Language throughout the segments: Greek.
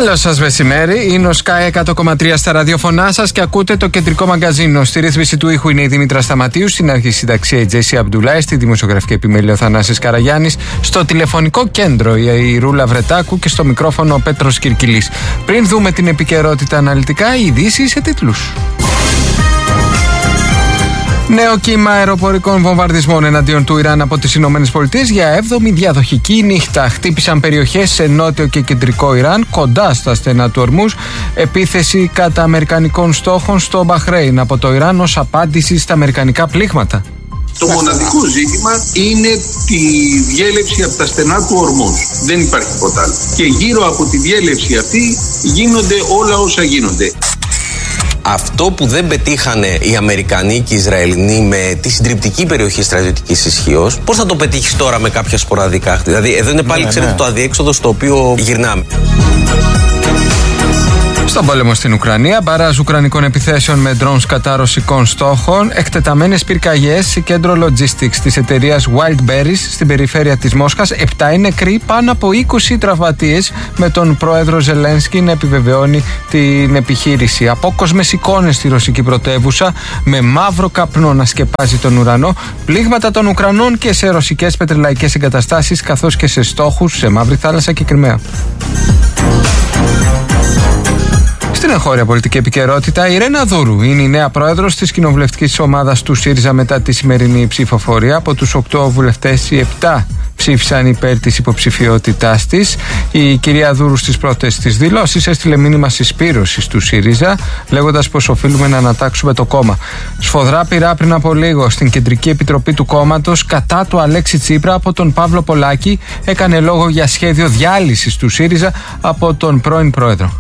Καλό σας μεσημέρι, είναι ο Sky 100,3 στα ραδιοφωνά σας και ακούτε το κεντρικό μαγκαζίνο. Στη ρύθμιση του ήχου είναι η Δήμητρα Σταματίου, στην αρχισυνταξία η Τζέσι Αμπντουλάη, στη δημοσιογραφική επιμέλεια ο Θανάσης Καραγιάννης, στο τηλεφωνικό κέντρο η Ρούλα Βρετάκου και στο μικρόφωνο ο Πέτρος Κυρκυλής. Πριν δούμε την επικαιρότητα αναλυτικά, οι ειδήσεις σε τίτλους. Νέο κύμα αεροπορικών βομβαρδισμών εναντίον του Ιράν από τις ΗΠΑ για 7η διαδοχική νύχτα. Χτύπησαν περιοχές σε νότιο και κεντρικό Ιράν, κοντά στα στενά του Ορμούζ. Επίθεση κατά αμερικανικών στόχων στο Μπαχρέιν από το Ιράν ως απάντηση στα αμερικανικά πλήγματα. Το μοναδικό ζήτημα είναι τη διέλευση από τα στενά του Ορμούζ. Δεν υπάρχει τίποτα άλλο. Και γύρω από τη διέλευση αυτή γίνονται όλα όσα γίνονται. Αυτό που δεν πετύχανε οι Αμερικανοί και οι Ισραηλινοί με τη συντριπτική περιοχή στρατιωτικής ισχύως, πώς θα το πετύχεις τώρα με κάποια σποραδικά? Δηλαδή, εδώ είναι πάλι, ξέρετε, το αδιέξοδο στο οποίο γυρνάμε. Στον πόλεμο στην Ουκρανία, μπαράζ ουκρανικών επιθέσεων με drones κατά ρωσικών στόχων, εκτεταμένες πυρκαγιές σε κέντρο logistics της εταιρείας Wildberries στην περιφέρεια της Μόσχας, 7 είναι νεκροί, πάνω από 20 τραυματίες, με τον πρόεδρο Ζελένσκι να επιβεβαιώνει την επιχείρηση. Απόκοσμες εικόνες στη ρωσική πρωτεύουσα, με μαύρο καπνό να σκεπάζει τον ουρανό, πλήγματα των Ουκρανών και σε ρωσικές πετρελαϊκές εγκαταστάσεις, καθώς και σε στόχους σε Μαύρη Θάλασσα και Κριμαία. Στην εγχώρια πολιτική επικαιρότητα, η Ρένα Δούρου είναι η νέα πρόεδρος της κοινοβουλευτικής ομάδας του ΣΥΡΙΖΑ μετά τη σημερινή ψηφοφορία. Από τους 8 βουλευτές, οι 7 ψήφισαν υπέρ της υποψηφιότητάς της. Η κυρία Δούρου στις πρώτες της δηλώσεις έστειλε μήνυμα συσπήρωσης του ΣΥΡΙΖΑ, λέγοντας πως οφείλουμε να ανατάξουμε το κόμμα. Σφοδρά πειρά πριν από λίγο στην Κεντρική Επιτροπή του κόμματος κατά του Αλέξη Τσίπρα από τον Παύλο Πολάκη, έκανε λόγο για σχέδιο διάλυσης του ΣΥΡΙΖΑ από τον πρώην πρόεδρο.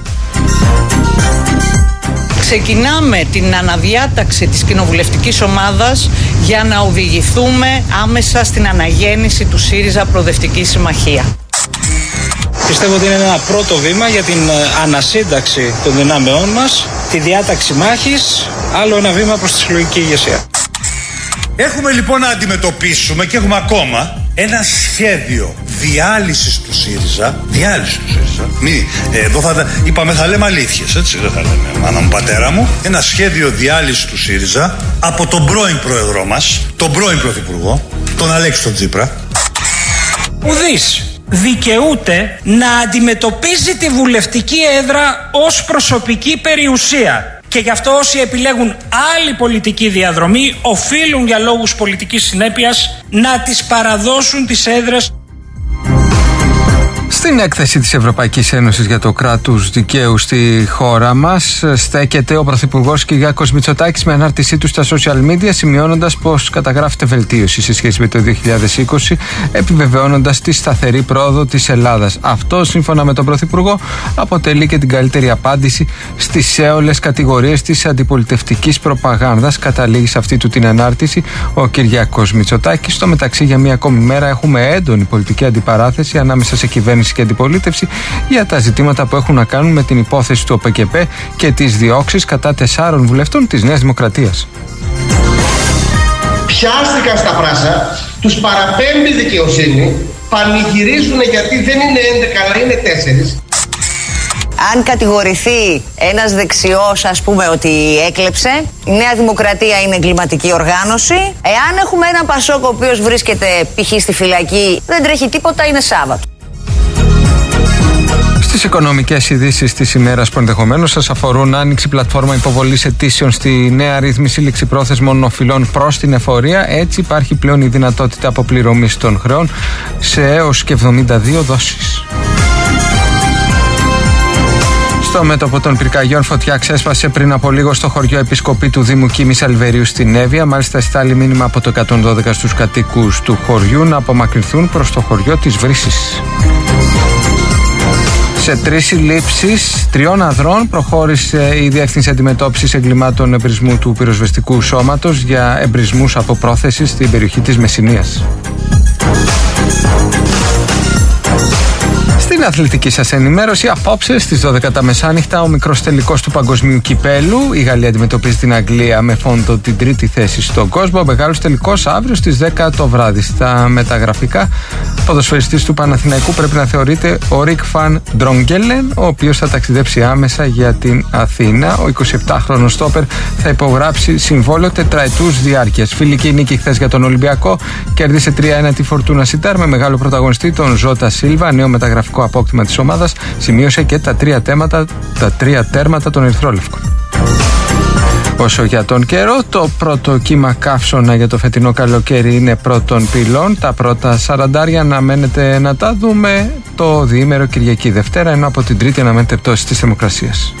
Ξεκινάμε την αναδιάταξη της κοινοβουλευτικής ομάδας για να οδηγηθούμε άμεσα στην αναγέννηση του ΣΥΡΙΖΑ Προοδευτική Συμμαχία. Πιστεύω ότι είναι ένα πρώτο βήμα για την ανασύνταξη των δυνάμεών μας, τη διάταξη μάχης, άλλο ένα βήμα προς τη συλλογική ηγεσία. Έχουμε λοιπόν να αντιμετωπίσουμε και έχουμε ακόμα ένα σχέδιο διάλυσης του ΣΥΡΙΖΑ. Εδώ είπαμε θα λέμε αλήθειες, έτσι, δεν θα λέμε μάνα μου πατέρα μου. Ένα σχέδιο διάλυσης του ΣΥΡΙΖΑ από τον πρώην πρόεδρό μας, τον πρώην πρωθυπουργό, τον Αλέξη τον Τσίπρα. Ουδής δικαιούται να αντιμετωπίζει τη βουλευτική έδρα ως προσωπική περιουσία. Και γι' αυτό όσοι επιλέγουν άλλη πολιτική διαδρομή οφείλουν για λόγους πολιτικής συνέπειας να τις παραδώσουν τις έδρες. Στην έκθεση της Ευρωπαϊκής Ένωσης για το κράτος δικαίου στη χώρα μας στέκεται ο Πρωθυπουργός Κυριάκος Μητσοτάκης με ανάρτησή του στα social media, σημειώνοντας πως καταγράφεται βελτίωση σε σχέση με το 2020, επιβεβαιώνοντας τη σταθερή πρόοδο της Ελλάδας. Αυτό, σύμφωνα με τον Πρωθυπουργό, αποτελεί και την καλύτερη απάντηση στις έολες κατηγορίες της αντιπολιτευτικής προπαγάνδας. Καταλήγει σε αυτή του την ανάρτηση ο Κυριάκος Μητσοτάκης. Στο μεταξύ, για μία ακόμη μέρα έχουμε έντονη πολιτική αντιπαράθεση ανάμεσα σε κυβέρνηση και αντιπολίτευση για τα ζητήματα που έχουν να κάνουν με την υπόθεση του ΟΠΕΚΕΠΕ και τις διώξεις κατά 4 βουλευτών της Νέας Δημοκρατίας. Πιάστηκαν στα πράσα, τους παραπέμπει δικαιοσύνη, πανηγυρίζουν γιατί δεν είναι 11 αλλά είναι 4. Αν κατηγορηθεί ένας δεξιός, ας πούμε, ότι έκλεψε, η Νέα Δημοκρατία είναι εγκληματική οργάνωση. Εάν έχουμε έναν Πασόκ ο οποίος βρίσκεται π.χ. στη φυλακή, δεν τρέχει τίποτα, είναι Σάββατο. Στις οικονομικές ειδήσεις της ημέρας που ενδεχομένως σας αφορούν, άνοιξη πλατφόρμα υποβολής αιτήσεων στη νέα ρύθμιση ληξιπρόθεσμων οφειλών προς την εφορία. Έτσι υπάρχει πλέον η δυνατότητα αποπληρωμής των χρεών σε έως και 72 δόσεις. Στο μέτωπο των πυρκαγιών, φωτιά ξέσπασε πριν από λίγο στο χωριό Επισκοπή του Δήμου Κίμης Αλβερίου στην Εύβοια. Μάλιστα, στάλει μήνυμα από το 112 στους κατοίκους του χωριού να απομακρυνθούν προς το χωριό της Βρύσης. Σε 3 συλλήψεις 3 ανδρών προχώρησε η Διεύθυνση Αντιμετώπισης Εγκλημάτων Εμπρισμού του Πυροσβεστικού Σώματος για εμπρισμούς από πρόθεση στην περιοχή της Μεσσηνίας. Στην Στην αθλητική σας ενημέρωση, απόψε στις 12 τα μεσάνυχτα, ο μικρός τελικός του παγκοσμίου κυπέλου. Η Γαλλία αντιμετωπίζει την Αγγλία με φόντο την τρίτη θέση στον κόσμο. Ο μεγάλος τελικός αύριο στις 10 το βράδυ. Στα μεταγραφικά, ποδοσφαιριστής του Παναθηναϊκού πρέπει να θεωρείται ο Ρικ Φαν Ντρόγκελεν, ο οποίος θα ταξιδέψει άμεσα για την Αθήνα. Ο 27χρονος στόπερ θα υπογράψει συμβόλαιο τετραετούς διάρκειας. Φιλική νίκη χθες για τον Ολυμπιακό. Κέρδισε 3-1 τη Φορτούνα Σιτάρ με μεγάλο πρωταγωνιστή τον Ζώτα Σίλβα. Νέο μεταγραφικό απόκτημα της ομάδας, σημείωσε και τα τρία τέρματα των Ερυθρόλευκων. Όσο για τον καιρό, το πρώτο κύμα καύσωνα για το φετινό καλοκαίρι είναι πρώτων πυλών. Τα πρώτα 40 αναμένεται να τα δούμε το διήμερο Κυριακή Δευτέρα, ενώ από την Τρίτη αναμένεται πτώση της θερμοκρασίας.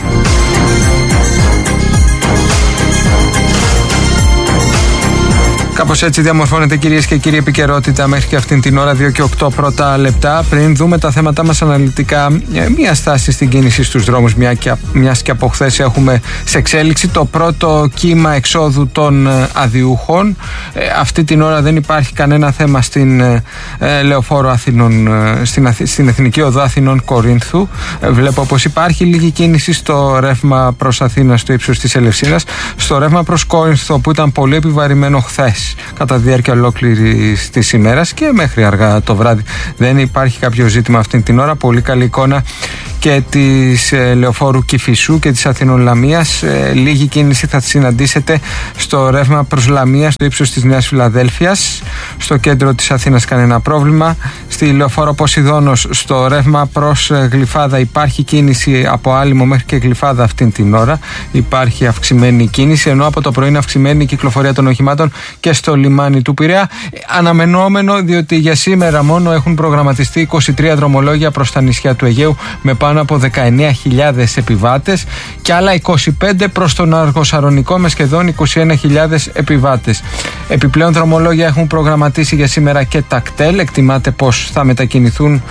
Κάπως έτσι διαμορφώνεται, κυρίες και κύριοι, επικαιρότητα μέχρι και αυτήν την ώρα, 2 και 8 πρώτα λεπτά. Πριν δούμε τα θέματά μας αναλυτικά, μία στάση στην κίνηση στους δρόμους, μιας και από χθες έχουμε σε εξέλιξη το πρώτο κύμα εξόδου των αδειούχων. Αυτή την ώρα δεν υπάρχει κανένα θέμα στην Λεωφόρο Αθηνών, στην Εθνική Οδό Αθηνών Κορίνθου. Βλέπω πως υπάρχει λίγη κίνηση στο ρεύμα προς Αθήνα στο ύψος της Ελευσίνας. Στο ρεύμα προς Κόρινθο, που ήταν πολύ επιβαρημένο χθες κατά τη διάρκεια ολόκληρης της ημέρας και μέχρι αργά το βράδυ, δεν υπάρχει κάποιο ζήτημα αυτή την ώρα. Πολύ καλή εικόνα και της Λεωφόρου Κηφισού και της Αθηνών Λαμίας. Λίγη κίνηση θα συναντήσετε στο ρεύμα προς Λαμία στο ύψος της Νέας Φιλαδέλφειας. Στο κέντρο της Αθήνας κανένα πρόβλημα. Στη Λεωφόρο Ποσειδώνος στο ρεύμα προς Γλυφάδα υπάρχει κίνηση από Άλυμο μέχρι και Γλυφάδα αυτήν την ώρα. Υπάρχει αυξημένη κίνηση, ενώ από το πρωί είναι αυξημένη η κυκλοφορία των οχημάτων και στο λιμάνι του Πειραιά. Αναμενόμενο, διότι για σήμερα μόνο έχουν προγραμματιστεί 23 δρομολόγια προς τα νησιά του Αιγαίου με πάνω από 19.000 επιβάτες και άλλα 25 προς τον Αργοσαρονικό με σχεδόν 21.000 επιβάτες. Επιπλέον δρομολόγια έχουν προγραμματίσει για σήμερα και τα κτέλ. Εκτιμάται πως θα μετακινηθούν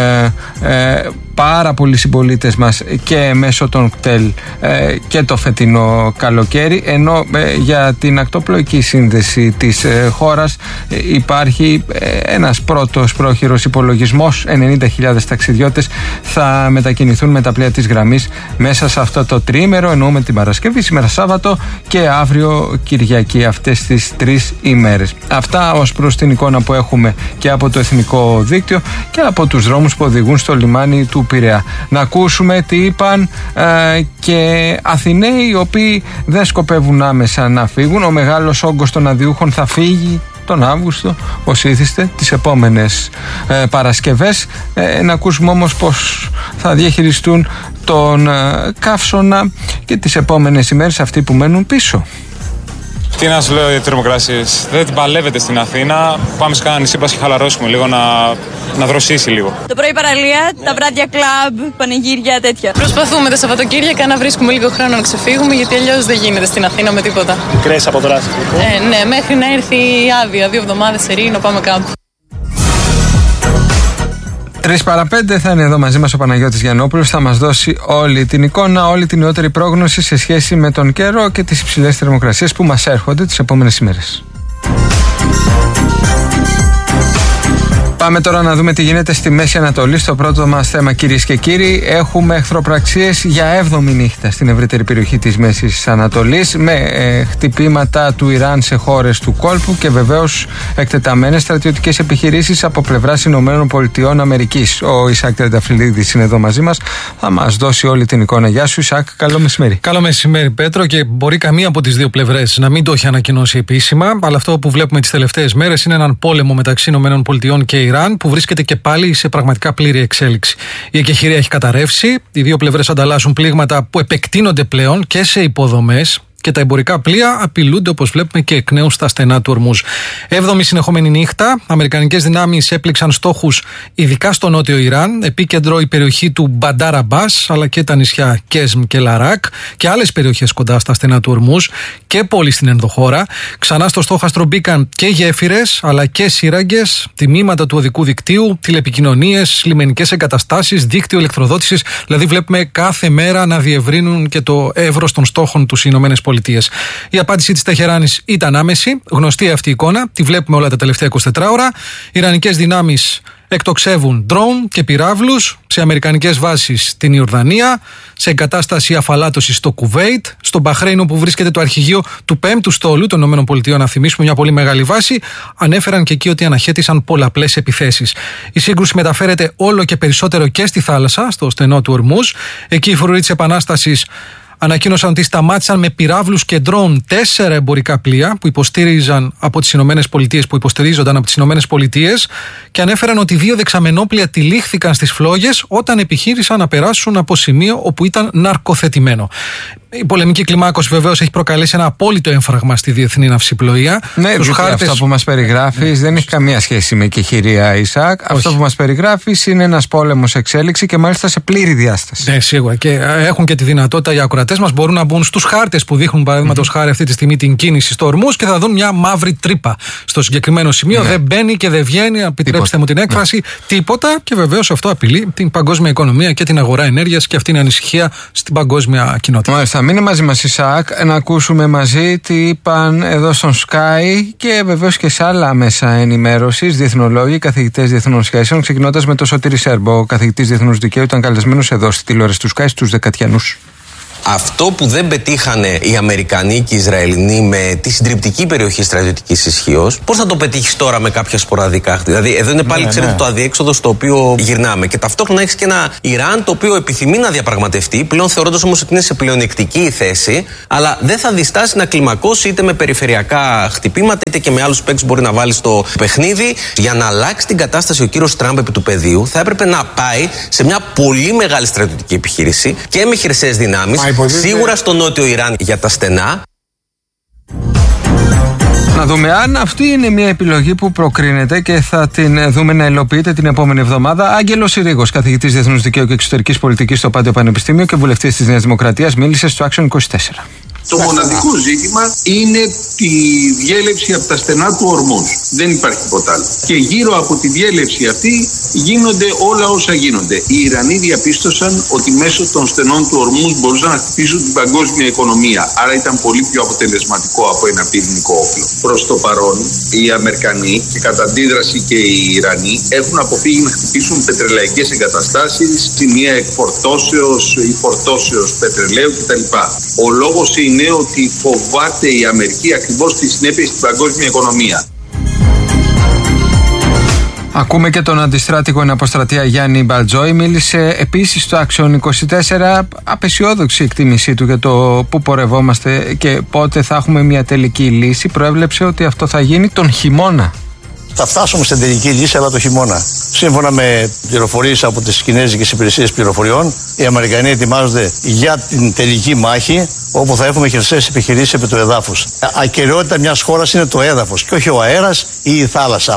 πάρα πολλοί συμπολίτες μας και μέσω των κτέλ και το φετινό καλοκαίρι, ενώ για την ακτοπλοϊκή σύνδεση της χώρας υπάρχει ένας πρώτος πρόχειρος υπολογισμός. 90.000 ταξιδιώτες θα μετακινηθούν με τα πλοία της γραμμής μέσα σε αυτό το τριήμερο, εννοούμε την Παρασκευή, σήμερα Σάββατο και αύριο Κυριακή, αυτές τις 3 ημέρες. Αυτά ως προς την εικόνα που έχουμε και από το Εθνικό Δίκτυο και από τους δρόμους που οδηγούν στο λιμάνι του Πειραιά. Να ακούσουμε τι είπαν και Αθηναίοι, οι οποίοι δεν σκοπεύουν άμεσα να φύγουν. Ο μεγάλος όγκος των αδειούχων θα φύγει τον Αύγουστο, ως ήθιστε, τις επόμενες Παρασκευές. Να ακούσουμε όμως πως θα διαχειριστούν τον καύσωνα και τις επόμενες ημέρες αυτοί που μένουν πίσω. Τι να σου λέω για τις θερμοκρασίες. Δεν την παλεύετε στην Αθήνα. Πάμε σε κανένα νησί, πας και χαλαρώσουμε λίγο, να δροσίσει λίγο. Το πρωί παραλία, τα βράδια κλαμπ, πανηγύρια, τέτοια. Προσπαθούμε τα Σαββατοκύριακα να βρίσκουμε λίγο χρόνο να ξεφύγουμε, γιατί αλλιώς δεν γίνεται στην Αθήνα με τίποτα. Μικρές αποδράσεις λοιπόν. Ναι, μέχρι να έρθει η άδεια, 2 εβδομάδες σε να πάμε κάπου. 3 παρά 5 θα είναι εδώ μαζί μας ο Παναγιώτης Γιαννόπουλος. Θα μας δώσει όλη την εικόνα, όλη την νεότερη πρόγνωση σε σχέση με τον καιρό και τις υψηλές θερμοκρασίες που μας έρχονται τις επόμενες ημέρες. Πάμε τώρα να δούμε τι γίνεται στη Μέση Ανατολή. Στο πρώτο μας θέμα, κυρίες και κύριοι, έχουμε εχθροπραξίες για 7η νύχτα στην ευρύτερη περιοχή της Μέσης Ανατολής, με χτυπήματα του Ιράν σε χώρες του κόλπου και βεβαίως εκτεταμένες στρατιωτικές επιχειρήσεις από πλευράς Ηνωμένων Πολιτειών Αμερικής. Ο Ισάκ Τρενταφυλλίδης είναι εδώ μαζί μας. Θα μας δώσει όλη την εικόνα. Γεια σου, Ισάκ. Καλό μεσημέρι. Καλό μεσημέρι, Πέτρο. Και μπορεί καμία από τις δύο πλευρές να μην το έχει ανακοινώσει επίσημα, αλλά αυτό που βλέπουμε τις τελευταίες μέρες είναι έναν πόλεμο μεταξύ Ηνωμένων Πολιτειών και Ιράν, που βρίσκεται και πάλι σε πραγματικά πλήρη εξέλιξη. Η εκεχηρία έχει καταρρεύσει, οι δύο πλευρές ανταλλάσσουν πλήγματα που επεκτείνονται πλέον και σε υποδομές. Και τα εμπορικά πλοία απειλούνται, όπως βλέπουμε, και εκ νέου στα στενά του Ορμούζ. 7η συνεχόμενη νύχτα, αμερικανικές δυνάμεις έπληξαν στόχους ειδικά στο νότιο Ιράν, επίκεντρο η περιοχή του Μπαντάρ Αμπάς, αλλά και τα νησιά Κέσμ και Λαράκ και άλλες περιοχές κοντά στα στενά του Ορμούζ και πόλεις στην ενδοχώρα. Ξανά στο στόχαστρο μπήκαν και γέφυρες, αλλά και σύραγγες, τμήματα του οδικού δικτύου, τηλεπικοινωνίες, λιμενικές εγκαταστάσεις, δίκτυο ηλεκτροδότησης. Δηλαδή, βλέπουμε κάθε μέρα να διευρύνουν και το εύρος των στόχων τους οι ΗΠΑ. Η απάντηση της Τεχεράνης ήταν άμεση, γνωστή αυτή η εικόνα, τη βλέπουμε όλα τα τελευταία 24 ώρα. Οι Ιρανικές δυνάμεις εκτοξεύουν ντρόουν και πυράβλους σε αμερικανικές βάσεις στην Ιορδανία, σε εγκατάσταση αφαλάτωσης στο Κουβέιτ, στο Μπαχρέιν όπου βρίσκεται το αρχηγείο του 5ου στόλου των ΗΠΑ, να θυμίσουμε, μια πολύ μεγάλη βάση. Ανέφεραν και εκεί ότι αναχέτησαν πολλαπλές επιθέσεις. Η σύγκρουση μεταφέρεται όλο και περισσότερο και στη θάλασσα, στο στενό του Ορμούζ. Εκεί οι φρουροί της Επανάστασης ανακοίνωσαν ότι σταμάτησαν με πυράβλους και ντρόουν 4 εμπορικά πλοία που υποστήριζονταν από τις Ηνωμένες Πολιτείες και ανέφεραν ότι 2 δεξαμενόπλοια τυλίχθηκαν στις φλόγες όταν επιχείρησαν να περάσουν από σημείο όπου ήταν ναρκοθετημένο. Η πολεμική κλιμάκωση βεβαίως έχει προκαλέσει ένα απόλυτο έμφραγμα στη διεθνή ναυσιπλοεία. Ναι, αυτό που μας περιγράφεις δεν έχει καμία σχέση με κεχηρία, Ισακ. Όχι. Αυτό που μας περιγράφεις είναι ένας πόλεμος εξέλιξη και μάλιστα σε πλήρη διάσταση. Ναι, σίγουρα. Και έχουν και τη δυνατότητα οι ακροατές μας μπορούν να μπουν στους χάρτες που δείχνουν, παραδείγματος χάρη, αυτή τη στιγμή την κίνηση στο Ορμούζ και θα δουν μια μαύρη τρύπα στο συγκεκριμένο σημείο. Ναι. Δεν μπαίνει και δεν βγαίνει, επιτρέψτε μου την έκφραση, τίποτα. Και βεβαίως αυτό απειλεί την παγκόσμια οικονομία και την αγορά ενέργειας και αυτή είναι ανησυχία στην παγκόσμια κοινότητα. Μάλιστα. Μείνε μαζί μας, Ισακ, να ακούσουμε μαζί τι είπαν εδώ στον Sky και βεβαίως και σε άλλα μέσα ενημέρωσης, διεθνολόγοι, καθηγητές διεθνών σχέσεων, ξεκινώντας με τον Σωτήρη Σέρμπο, ο καθηγητής διεθνούς δικαίου, ήταν καλεσμένος εδώ στη τηλεόραση του Sky στους Δεκατιανούς. Αυτό που δεν πετύχανε οι Αμερικανοί και οι Ισραηλινοί με τη συντριπτική περιοχή στρατιωτικής ισχύως, πώς θα το πετύχεις τώρα με κάποια σποραδικά? Δηλαδή, εδώ είναι πάλι, ξέρετε, το αδιέξοδο στο οποίο γυρνάμε. Και ταυτόχρονα έχεις και ένα Ιράν το οποίο επιθυμεί να διαπραγματευτεί, πλέον θεωρώντας όμως ότι είναι σε πλεονεκτική θέση, αλλά δεν θα διστάσει να κλιμακώσει είτε με περιφερειακά χτυπήματα, είτε και με άλλους παίκτες μπορεί να βάλει στο παιχνίδι. Για να αλλάξει την κατάσταση ο κύριος Τραμπ επί του πεδίου, θα έπρεπε να πάει σε μια πολύ μεγάλη στρατιωτική επιχείρηση και με χερσαίες δυνάμεις. Σίγουρα στο νότιο Ιράν για τα στενά. Να δούμε αν αυτή είναι μια επιλογή που προκρίνεται και θα την δούμε να υλοποιείται την επόμενη εβδομάδα. Άγγελος Συρίγος, καθηγητής διεθνούς δικαίου και εξωτερικής πολιτικής στο Πάντιο Πανεπιστήμιο και βουλευτής της Νέας Δημοκρατίας, μίλησε στο Action 24. Το μοναδικό ζήτημα είναι τη διέλευση από τα στενά του Ορμούζ. Δεν υπάρχει τίποτα άλλο. Και γύρω από τη διέλευση αυτή γίνονται όλα όσα γίνονται. Οι Ιρανοί διαπίστωσαν ότι μέσω των στενών του Ορμούζ μπορούσαν να χτυπήσουν την παγκόσμια οικονομία. Άρα ήταν πολύ πιο αποτελεσματικό από ένα πυρηνικό όπλο. Προς το παρόν, οι Αμερικανοί και κατά αντίδραση και οι Ιρανοί έχουν αποφύγει να χτυπήσουν πετρελαϊκές εγκαταστάσεις, σημεία εκφορτώσεως ή φορτώσεως πετρελαίου κτλ. Ο λόγος είναι ότι φοβάται η Αμερική ακριβώς τις συνέπειες στην παγκόσμια οικονομία. Ακούμε και τον αντιστράτηγο εν αποστρατεία Γιάννη Μπαλτζόη. Μίλησε επίσης στο Action 24, απεσιόδοξη εκτίμησή του για το πού πορευόμαστε και πότε θα έχουμε μια τελική λύση. Προέβλεψε ότι αυτό θα γίνει τον χειμώνα. Θα φτάσουμε στην τελική λύση, αλλά το χειμώνα. Σύμφωνα με πληροφορίες από τις Κινέζικες Υπηρεσίες Πληροφοριών, οι Αμερικανοί ετοιμάζονται για την τελική μάχη, όπου θα έχουμε χερσαίες επιχειρήσεις επί του εδάφους. Ακεραιότητα μιας χώρας είναι το έδαφος και όχι ο αέρας ή η θάλασσα.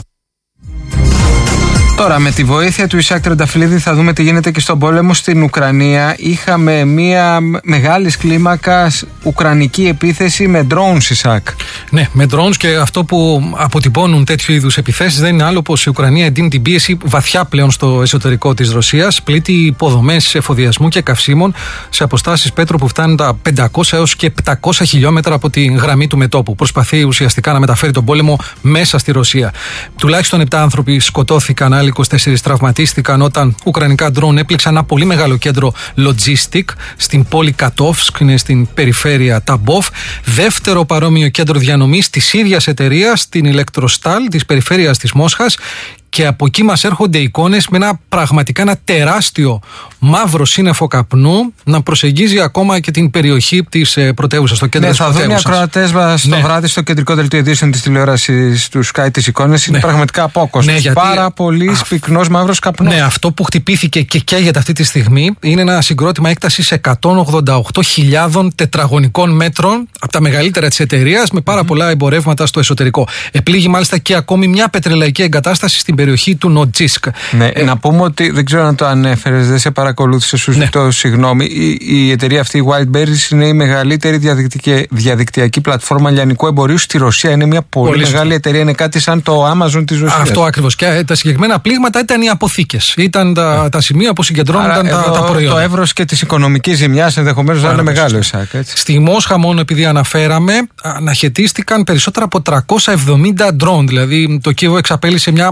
Τώρα, με τη βοήθεια του Ισακ Τρενταφυλλίδη, θα δούμε τι γίνεται και στον πόλεμο στην Ουκρανία. Είχαμε μια μεγάλης κλίμακας ουκρανική επίθεση με drones, Ισακ. Ναι, με drones, και αυτό που αποτυπώνουν τέτοιου είδους επιθέσεις δεν είναι άλλο πως η Ουκρανία εντείνει την πίεση βαθιά πλέον στο εσωτερικό της Ρωσίας. Πλήττει υποδομές εφοδιασμού και καυσίμων σε αποστάσεις πέτρου που φτάνουν τα 500 έως και 700 χιλιόμετρα από τη γραμμή του μετώπου. Προσπαθεί ουσιαστικά να μεταφέρει τον πόλεμο μέσα στη Ρωσία. Τουλάχιστον 7 άνθρωποι σκοτώθηκαν, άλλοι 24 τραυματίστηκαν όταν ουκρανικά ντρόουν έπληξαν ένα πολύ μεγάλο κέντρο logistic στην πόλη Κατόφσκ, είναι στην περιφέρεια Ταμπόφ. Δεύτερο παρόμοιο κέντρο διανομής της ίδιας εταιρείας στην Ηλεκτροστάλ της περιφέρειας της Μόσχας. Και από εκεί μας έρχονται εικόνες με πραγματικά ένα τεράστιο μαύρο σύννεφο καπνού να προσεγγίζει ακόμα και την περιοχή της πρωτεύουσας, το κέντρο της πρωτεύουσας. Θα δουν οι ακροατές μας το βράδυ στο κεντρικό δελτίο ειδήσεων της τηλεόρασης του Sky τις εικόνες. Είναι πραγματικά απόκοστος. Γιατί πάρα πολύ πυκνός μαύρος καπνός. Ναι, αυτό που χτυπήθηκε και καίγεται αυτή τη στιγμή είναι ένα συγκρότημα έκτασης 188.000 τετραγωνικών μέτρων από τα μεγαλύτερα της εταιρείας με πάρα πολλά εμπορεύματα στο εσωτερικό. Επλήγει μάλιστα και ακόμη μια πετρελαϊκή εγκατάσταση στην περιοχή του Νοτζίσκ. Ναι, να πούμε ότι δεν ξέρω αν το ανέφερες, δεν σε παρακολούθησε, σου ζητώ συγγνώμη. Η εταιρεία αυτή, η Wildberries, είναι η μεγαλύτερη διαδικτυακή πλατφόρμα λιανικού εμπορίου στη Ρωσία. Είναι μια πολύ μεγάλη εταιρεία, είναι κάτι σαν το Amazon της Ρωσίας. Αυτό ακριβώς. Και τα συγκεκριμένα πλήγματα ήταν οι αποθήκες. Ήταν τα σημεία που συγκεντρώνονταν τα προϊόντα. Το εύρος και της οικονομικής ζημιάς ενδεχομένως να είναι μεγάλο, Ισακ. Στη Μόσχα, μόνο επειδή αναφέραμε, αναχαιτίστηκαν περισσότερα από 370 ντρόουν. Δηλαδή το Κίεβο εξαπέλυσε μια μαζική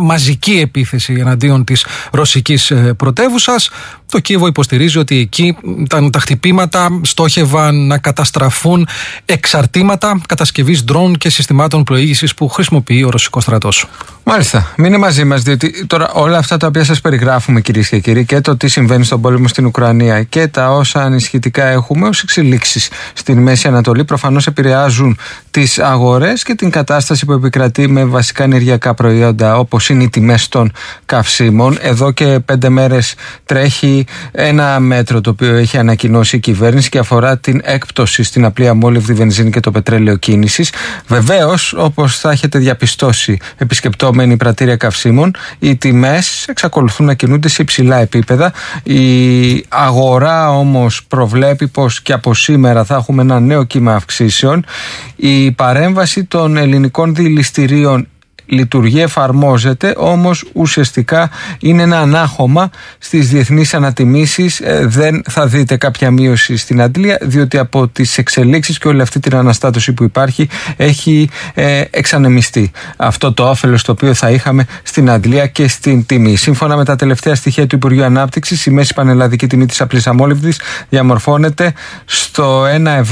μαζική επίθεση εναντίον της ρωσικής πρωτεύουσας. Το Κίεβο υποστηρίζει ότι εκεί τα χτυπήματα στόχευαν να καταστραφούν εξαρτήματα κατασκευής ντρόουν και συστημάτων πλοήγησης που χρησιμοποιεί ο ρωσικός στρατός. Μάλιστα. Μείνε μαζί μας, διότι τώρα όλα αυτά τα οποία σας περιγράφουμε, κυρίες και κύριοι, και το τι συμβαίνει στον πόλεμο στην Ουκρανία και τα όσα ανισχυτικά έχουμε ως εξελίξεις στην Μέση Ανατολή, προφανώς επηρεάζουν τις αγορές και την κατάσταση που επικρατεί με βασικά ενεργειακά προϊόντα, όπως είναι οι τιμές των καυσίμων. Εδώ και 5 μέρες τρέχει ένα μέτρο το οποίο έχει ανακοινώσει η κυβέρνηση και αφορά την έκπτωση στην απλή αμόλυβδη βενζίνη και το πετρέλαιο κίνησης. Βεβαίως, όπως θα έχετε διαπιστώσει επισκεπτόμενοι πρατήρια καυσίμων, οι τιμές εξακολουθούν να κινούνται σε υψηλά επίπεδα. Η αγορά όμως προβλέπει πως και από σήμερα θα έχουμε ένα νέο κύμα αυξήσεων. Η παρέμβαση των ελληνικών δηληστηρίων λειτουργεί, εφαρμόζεται, όμως ουσιαστικά είναι ένα ανάχωμα στις διεθνείς ανατιμήσεις. Δεν θα δείτε κάποια μείωση στην αντλία, διότι από τις εξελίξεις και όλη αυτή την αναστάτωση που υπάρχει έχει εξανεμιστεί αυτό το όφελος το οποίο θα είχαμε στην αντλία και στην τιμή. Σύμφωνα με τα τελευταία στοιχεία του Υπουργείου Ανάπτυξης, η μέση πανελλαδική τιμή της απλής αμόλυβδης διαμορφώνεται στο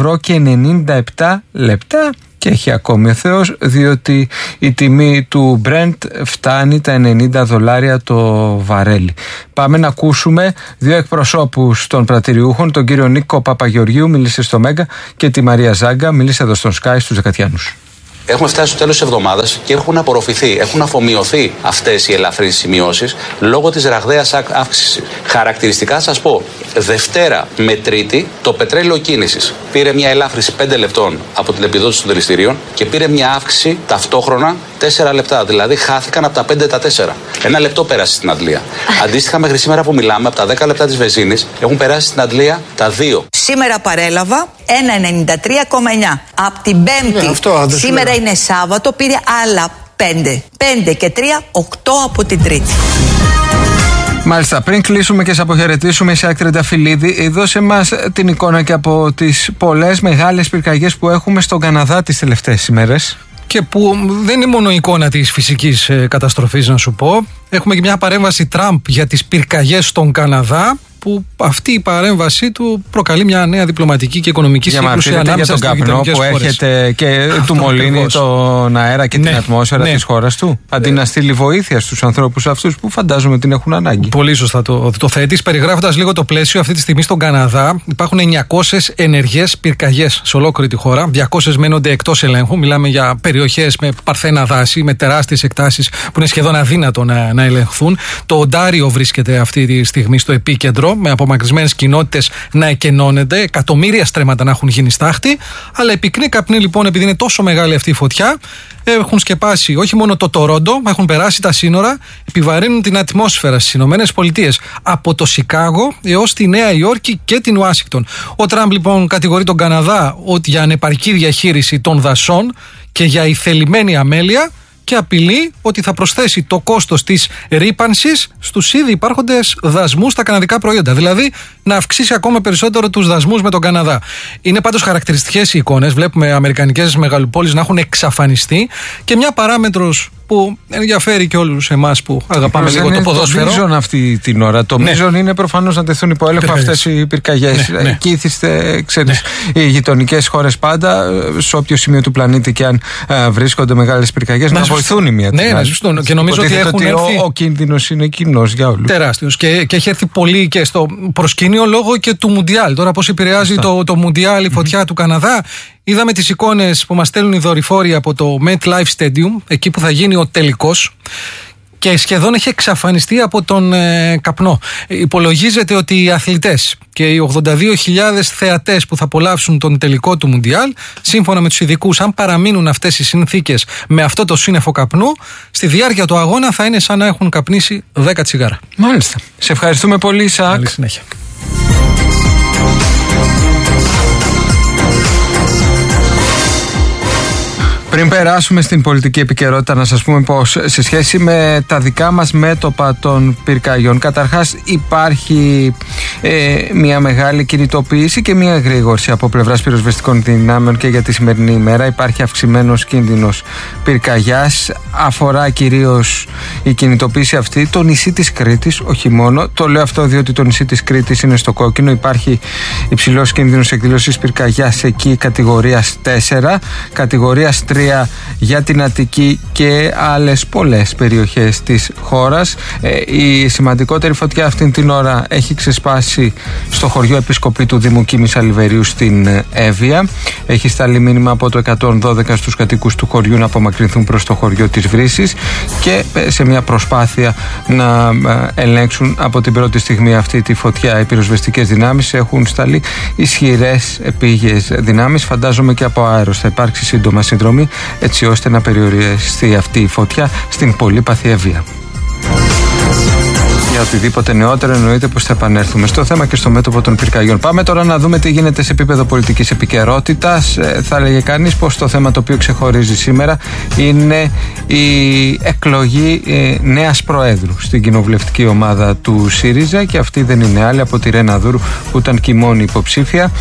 1,97 €. Και έχει ακόμη ο Θεός, διότι η τιμή του Brent φτάνει τα $90 το βαρέλι. Πάμε να ακούσουμε δύο εκπροσώπους των πρατηριούχων, τον κύριο Νίκο Παπαγεωργίου, μίλησε στο Μέγκα, και τη Μαρία Ζάγκα, μίλησε εδώ στον Sky στους Δεκατιάνους. Έχουμε φτάσει στο τέλος της εβδομάδας και έχουν απορροφηθεί, έχουν αφομοιωθεί αυτές οι ελαφρύς σημειώσεις λόγω της ραγδαίας αύξησης. Χαρακτηριστικά σας πω, Δευτέρα με Τρίτη το πετρέλαιο κίνησης πήρε μια ελάφρυση 5 λεπτών από την επιδότηση των δηληστηρίων και πήρε μια αύξηση ταυτόχρονα 4 λεπτά. Δηλαδή χάθηκαν από τα 5 τα 4. 1 λεπτό πέρασε στην αντλία. Αντίστοιχα, μέχρι σήμερα που μιλάμε, από τα 10 λεπτά της βενζίνης έχουν περάσει στην αντλία τα 2. Σήμερα παρέλαβα 1,93,9. Από την Πέμπτη, σήμερα είναι Σάββατο, πήρε άλλα 5. 5 και 3, 8 από την Τρίτη. Μάλιστα, πριν κλείσουμε και σε αποχαιρετήσουμε, Ισαάκ Τριανταφυλλίδη, δώσε μας την εικόνα και από τις πολλές μεγάλες πυρκαγιές που έχουμε στον Καναδά τις τελευταίες ημέρες. Και που δεν είναι μόνο η εικόνα της φυσικής καταστροφής, να σου πω. Έχουμε και μια παρέμβαση Τραμπ για τις πυρκαγιές στον Καναδά, που αυτή η παρέμβασή του προκαλεί μια νέα διπλωματική και οικονομική σύγκρουση ανάμεσα στις γειτονικές χώρες. Που έρχεται και του μολύνει τον αέρα και την ατμόσφαιρα της χώρας του, αντί να στείλει βοήθεια στους ανθρώπους αυτούς που φαντάζομαι την έχουν ανάγκη. Πολύ σωστά το θέτεις. Περιγράφοντας λίγο το πλαίσιο, αυτή τη στιγμή στον Καναδά υπάρχουν 900 ενεργές πυρκαγιές σε ολόκληρη τη χώρα. 200 μένονται εκτός ελέγχου. Μιλάμε για περιοχές με παρθένα δάση, με τεράστιες εκτάσεις που είναι σχεδόν αδύνατο να ελεγχθούν. Το Οντάριο βρίσκεται αυτή τη στιγμή στο επίκεντρο, με απομακρυσμένες κοινότητες να εκενώνονται, εκατομμύρια στρέμματα να έχουν γίνει στάχτη. Αλλά οι πυκνοί καπνοί, λοιπόν, επειδή είναι τόσο μεγάλη αυτή η φωτιά, έχουν σκεπάσει όχι μόνο το Τορόντο, έχουν περάσει τα σύνορα, επιβαρύνουν την ατμόσφαιρα στις Ηνωμένες Πολιτείες, από το Σικάγο έως τη Νέα Υόρκη και την Ουάσιγκτον. Ο Τραμπ, λοιπόν, κατηγορεί τον Καναδά ότι για ανεπαρκή διαχείριση των δασών και για ηθελημένη αμέλεια, και απειλεί ότι θα προσθέσει το κόστος της ρύπανσης στους ήδη υπάρχοντες δασμούς στα καναδικά προϊόντα. Δηλαδή να αυξήσει ακόμα περισσότερο τους δασμούς με τον Καναδά. Είναι πάντως χαρακτηριστικές οι εικόνες. Βλέπουμε αμερικανικές μεγαλοπόλεις να έχουν εξαφανιστεί και μια παράμετρος που ενδιαφέρει και όλους εμάς που αγαπάμε λίγο το ποδόσφαιρο. Το μείζον αυτή την ώρα. Το μείζον είναι προφανώς να τεθούν υπό έλεγχο αυτές οι πυρκαγιές. Εκεί ήθιστε, ξέρεις, οι γειτονικές χώρες πάντα, σε όποιο σημείο του πλανήτη και αν βρίσκονται μεγάλες πυρκαγιές, να βοηθούν η μία την άλλη. Ναι, και νομίζω ότι έχουν έρθει... ο κίνδυνος είναι κοινός για όλους. Τεράστιος. Και έχει έρθει πολύ και στο προσκήνιο λόγω και του Μουντιάλ. Τώρα πώς επηρεάζει το Μουντιάλ η φωτιά του Καναδά. Είδαμε τις εικόνες που μας στέλνουν οι δορυφόροι από το MetLife Stadium, εκεί που θα γίνει ο τελικός, και σχεδόν έχει εξαφανιστεί από τον καπνό. Υπολογίζεται ότι οι αθλητές και οι 82.000 θεατές που θα απολαύσουν τον τελικό του Μουντιάλ, σύμφωνα με τους ειδικούς, αν παραμείνουν αυτές οι συνθήκες με αυτό το σύννεφο καπνού, στη διάρκεια του αγώνα θα είναι σαν να έχουν καπνίσει 10 τσιγάρα. Μάλιστα. Σε ευχαριστούμε πολύ, Ισαάκ. Καλή συνέχεια. Πριν περάσουμε στην πολιτική επικαιρότητα, να σας πούμε πως σε σχέση με τα δικά μας μέτωπα των πυρκαγιών, καταρχάς υπάρχει μια μεγάλη κινητοποίηση και μια εγρήγορση από πλευράς πυροσβεστικών δυνάμεων και για τη σημερινή ημέρα. Υπάρχει αυξημένος κίνδυνος πυρκαγιάς. Αφορά κυρίως η κινητοποίηση αυτή το νησί της Κρήτης, όχι μόνο. Το λέω αυτό διότι το νησί της Κρήτης είναι στο κόκκινο. Υπάρχει υψηλός κίνδυνος εκδήλωσης πυρκαγιάς εκεί, κατηγορίας 4, κατηγορίας 3 για την Αττική και άλλες πολλές περιοχές της χώρας. Η σημαντικότερη φωτιά αυτήν την ώρα έχει ξεσπάσει στο χωριό Επισκοπή του Δήμου Κίμης Αλιβερίου στην Εύβοια. Έχει σταλεί μήνυμα από το 112 στους κατοίκους του χωριού να απομακρυνθούν προς το χωριό της Βρύσης και σε μια προσπάθεια να ελέγξουν από την πρώτη στιγμή αυτή τη φωτιά. Οι πυροσβεστικές δυνάμεις έχουν σταλεί ισχυρές επίγειες δυνάμεις. Φαντάζομαι και από αέρος θα υπάρξει σύντομα συνδρομή έτσι ώστε να περιοριστεί αυτή η φωτιά στην πολύπαθη Εύβοια. Για οτιδήποτε νεότερο εννοείται πως θα επανέλθουμε στο θέμα και στο μέτωπο των πυρκαγιών. Πάμε τώρα να δούμε τι γίνεται σε επίπεδο πολιτικής επικαιρότητας. Θα έλεγε κανείς πως το θέμα το οποίο ξεχωρίζει σήμερα είναι η εκλογή νέας Προέδρου στην κοινοβουλευτική ομάδα του ΣΥΡΙΖΑ και αυτή δεν είναι άλλη από τη Ρένα Δούρου που ήταν και η μόνη υποψήφια.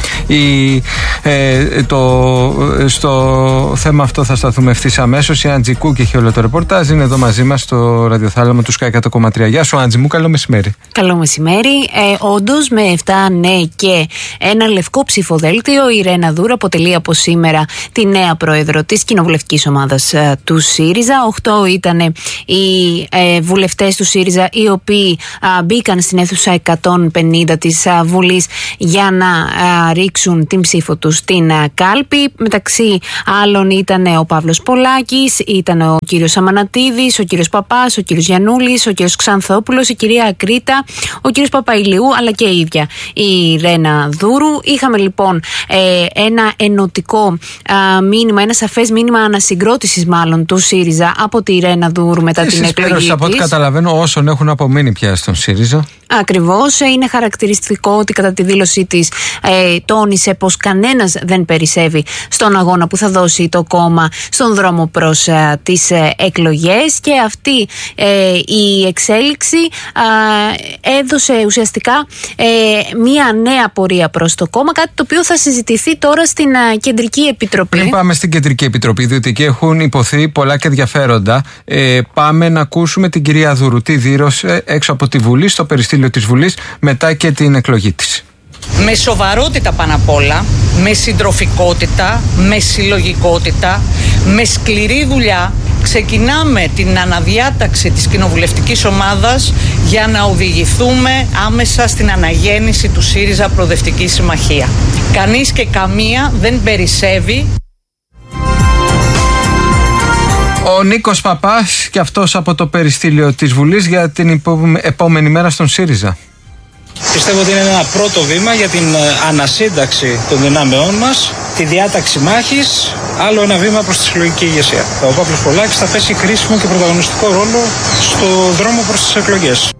Στο θέμα αυτό θα σταθούμε ευθύς αμέσως. Η Άντζη Κούκ έχει όλο το ρεπορτάζ. Είναι εδώ μαζί μας στο ραδιοθάλαμο του Sky 100,3. Γεια σου, Άντζη μου, καλό μεσημέρι. Καλό μεσημέρι. Όντως, με 7 ναι και ένα λευκό ψηφοδέλτιο, η Ρένα Δούρου αποτελεί από σήμερα τη νέα πρόεδρο της κοινοβουλευτικής ομάδας του ΣΥΡΙΖΑ. 8 ήταν οι βουλευτές του ΣΥΡΙΖΑ οι οποίοι μπήκαν στην αίθουσα 150 της Βουλής για να ρίξουν την ψήφο τους στην κάλπη. Μεταξύ άλλων ήταν ο Παύλος Πολάκης, ήταν ο κύριος Αμανατίδης, ο κύριος Παπάς, ο κύριος Γιαννούλης, ο κύριος Ξανθόπουλος, η κυρία Ακρίτα, ο κύριος Παπαϊλιού, αλλά και η ίδια η Ρένα Δούρου. Είχαμε λοιπόν ένα ενωτικό μήνυμα, ένα σαφές μήνυμα ανασυγκρότησης μάλλον του ΣΥΡΙΖΑ από τη Ρένα Δούρου μετά την εκλογή της. Από ό,τι καταλαβαίνω, όσων έχουν απομείνει πια στον ΣΥΡΙΖΑ. Ακριβώς. Είναι χαρακτηριστικό ότι κατά τη δήλωσή της τόνισε πως κανένας δεν περισσεύει στον αγώνα που θα δώσει το κόμμα στον δρόμο προς τις εκλογές και αυτή η εξέλιξη έδωσε ουσιαστικά μία νέα πορεία προς το κόμμα, κάτι το οποίο θα συζητηθεί τώρα στην Κεντρική Επιτροπή. Πριν πάμε στην Κεντρική Επιτροπή, διότι εκεί έχουν υποθεί πολλά και ενδιαφέροντα, πάμε να ακούσουμε την κυρία Δούρου τι δήλωσε έξω από τη Βουλή, στο περιστήλιο της Βουλής, μετά και την εκλογή της. Με σοβαρότητα πάνω απ' όλα, με συντροφικότητα, με συλλογικότητα, με σκληρή δουλειά ξεκινάμε την αναδιάταξη της κοινοβουλευτικής ομάδας για να οδηγηθούμε άμεσα στην αναγέννηση του ΣΥΡΙΖΑ Προοδευτική Συμμαχία. Κανείς και καμία δεν περισσεύει. Ο Νίκος Παπάς και αυτός από το περιστήλιο της Βουλής για την επόμενη μέρα στον ΣΥΡΙΖΑ. Πιστεύω ότι είναι ένα πρώτο βήμα για την ανασύνταξη των δυνάμεών μας, τη διάταξη μάχης, άλλο ένα βήμα προς τη συλλογική ηγεσία. Ο Παύλος Πολάκης θα πέσει κρίσιμο και πρωταγωνιστικό ρόλο στο δρόμο προς τις εκλογές.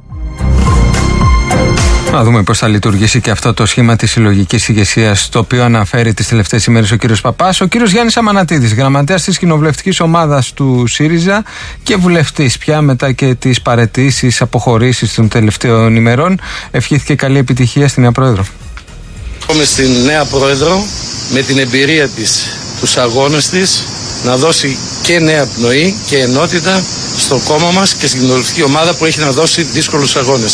Να δούμε πώς θα λειτουργήσει και αυτό το σχήμα της συλλογικής ηγεσίας, το οποίο αναφέρει τις τελευταίες ημέρες ο κύριος Παπάς. Ο κύριος Γιάννης Αμανατίδης, γραμματέας της κοινοβουλευτικής ομάδας του ΣΥΡΙΖΑ και βουλευτής πια μετά και τις παραιτήσεις, αποχωρήσεις των τελευταίων ημερών, ευχήθηκε καλή επιτυχία στην νέα πρόεδρο. Πάμε στην νέα πρόεδρο με την εμπειρία της, τους αγώνες της, να δώσει και νέα πνοή και ενότητα στο κόμμα μας και στην κοινοβουλευτική ομάδα που έχει να δώσει δύσκολους αγώνες.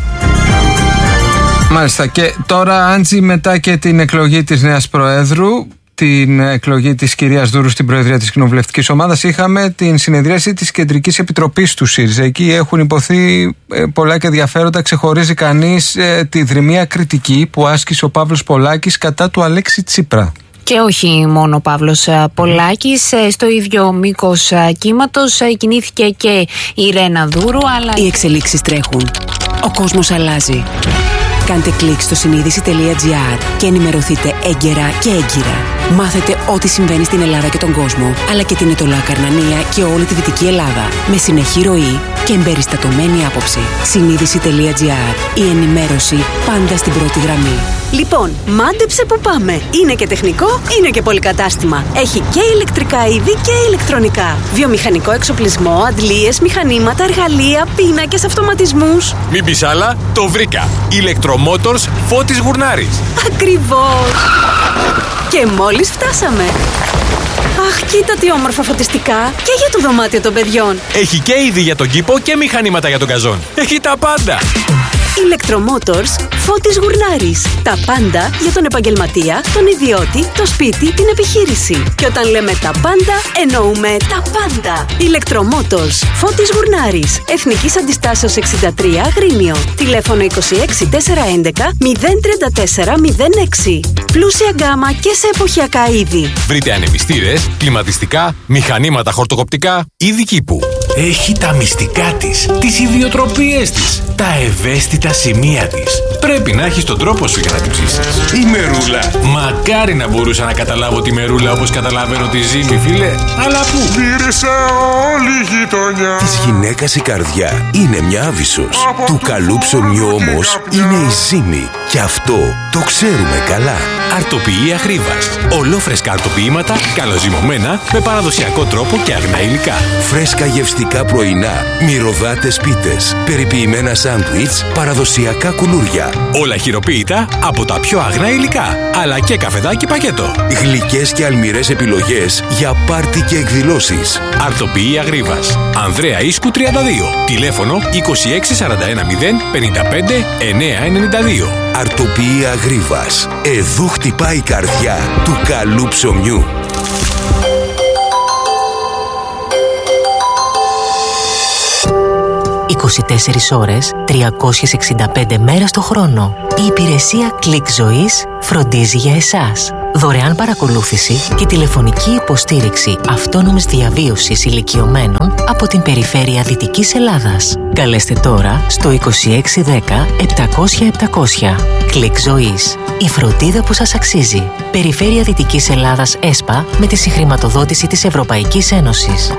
Μάλιστα, και τώρα, Άντζη, μετά και την εκλογή της νέας Προέδρου, την εκλογή της κυρίας Δούρου στην Προεδρία της Κοινοβουλευτικής Ομάδας, είχαμε την συνεδρίαση της Κεντρικής Επιτροπής του ΣΥΡΙΖΑ. Εκεί έχουν υποθεί πολλά και ενδιαφέροντα. Ξεχωρίζει κανείς τη δρυμία κριτική που άσκησε ο Παύλος Πολάκης κατά του Αλέξη Τσίπρα. Και όχι μόνο ο Παύλος Πολάκης, στο ίδιο μήκος κύματος κινήθηκε και η Ρένα Δούρου, αλλά... Οι εξελίξεις τρέχουν. Ο κόσμος αλλάζει. Κάντε κλικ στο συνείδηση.gr και ενημερωθείτε έγκαιρα και έγκυρα. Μάθετε ό,τι συμβαίνει στην Ελλάδα και τον κόσμο, αλλά και την Αιτωλοακαρνανία και όλη τη Δυτική Ελλάδα. Με συνεχή ροή και εμπεριστατωμένη άποψη. Συνείδηση.gr. Η ενημέρωση πάντα στην πρώτη γραμμή. Λοιπόν, μάντεψε που πάμε. Είναι και τεχνικό, είναι και πολυκατάστημα. Έχει και ηλεκτρικά είδη και ηλεκτρονικά. Βιομηχανικό εξοπλισμό, αντλίες, μηχανήματα, εργαλεία, πίνακες, αυτοματισμούς. Μην πεις άλλα, το βρήκα. Electromotors Φώτης Γουρνάρης. Ακριβώς. Και μόλις φτάσαμε. Αχ, κοίτα τι όμορφα φωτιστικά. Και για το δωμάτιο των παιδιών. Έχει και είδη για τον κήπο και μηχανήματα για τον καζόν. Έχει τα πάντα. Electromotors Φώτης Γουρνάρης. Τα πάντα για τον επαγγελματία, τον ιδιώτη, το σπίτι, την επιχείρηση. Και όταν λέμε τα πάντα, εννοούμε τα πάντα. Electromotors Φώτης Γουρνάρης. Εθνικής Αντιστάσεως 63 Αγρίνιο. Τηλέφωνο 26 411 034 06. Πλούσια γκάμα και σε εποχιακά είδη. Βρείτε ανεμιστήρες, κλιματιστικά, μηχανήματα χορτοκοπτικά, είδη κήπου. Έχει τα μυστικά της, τις ιδιοτροπίες της, τα ευαίσθητα σημεία της. Πρέπει να έχεις τον τρόπο σου για να την ψήσεις. Η μερούλα. Μακάρι να μπορούσα να καταλάβω τη μερούλα όπως καταλαβαίνω τη ζύμη, φίλε. Αλλά πού? Μύρισε όλη η γειτονιά. Της γυναίκας η καρδιά είναι μια άβυσσος. Του καλού ψωμιού όμως είναι η ζύμη. Και αυτό το ξέρουμε καλά. Αρτοποιή Αγρίβας. Ολόφρεσκα αρτοποιήματα, καλοζυμωμένα, με παραδοσιακό τρόπο και αγνά υλικά. Φρέσκα γευστικά πρωινά, μυρωδάτες πίτες, περιποιημένα σάντουιτς, παραδοσιακά κουλούρια. Όλα χειροποίητα από τα πιο αγνά υλικά, αλλά και καφεδάκι πακέτο. Γλυκές και αλμυρές επιλογές για πάρτι και εκδηλώσεις. Αρτοποιή Αγρίβας. Ανδρέα Ίσκου 32. Τηλέφωνο 26 41 0 55 992. Αρτοποιή Αγρίβας. Εδώ χτυπάει η καρδιά του καλού ψωμιού. 24 ώρες, 365 μέρες το χρόνο. Η υπηρεσία Κλικ Ζωής φροντίζει για εσάς. Δωρεάν παρακολούθηση και τηλεφωνική υποστήριξη αυτόνομης διαβίωσης ηλικιωμένων από την περιφέρεια Δυτικής Ελλάδας. Καλέστε τώρα στο 2610 700 700. Κλικ Ζωής. Η φροντίδα που σας αξίζει. Περιφέρεια Δυτικής Ελλάδας ΕΣΠΑ με τη συγχρηματοδότηση της Ευρωπαϊκής Ένωσης.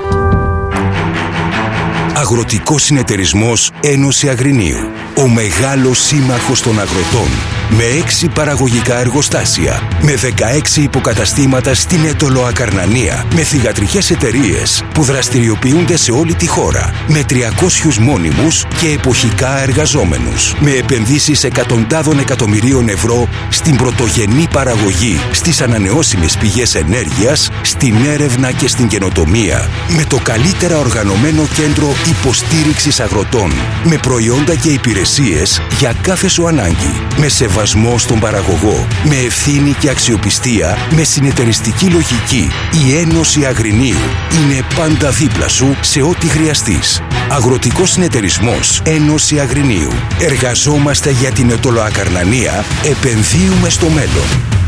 Αγροτικός Συνεταιρισμός Ένωση Αγρινίου. Ο μεγάλος σύμμαχος των αγροτών. Με 6 παραγωγικά εργοστάσια. Με 16 υποκαταστήματα στην Αιτωλοακαρνανία. Με θυγατρικές εταιρείες που δραστηριοποιούνται σε όλη τη χώρα. Με 300 μόνιμους και εποχικά εργαζόμενους. Με επενδύσεις εκατοντάδων εκατομμυρίων ευρώ στην πρωτογενή παραγωγή, στις ανανεώσιμες πηγές ενέργειας, στην έρευνα και στην καινοτομία. Με το καλύτερα οργανωμένο κέντρο υποστήριξης αγροτών. Με προϊόντα και υπηρεσίες για κάθε σου ανάγκη. Με σεβασμό στον παραγωγό. Με ευθύνη και αξιοπιστία. Με συνεταιριστική λογική. Η Ένωση Αγρινίου είναι πάντα δίπλα σου σε ό,τι χρειαστείς. Αγροτικός Συνεταιρισμός Ένωση Αγρινίου. Εργαζόμαστε για την Αιτωλοακαρνανία. Επενδύουμε στο μέλλον.